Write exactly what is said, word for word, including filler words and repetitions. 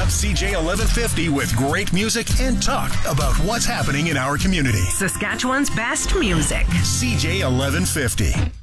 on C J eleven fifty with great music and talk about what's happening in our community. Saskatchewan's best music. C J eleven fifty.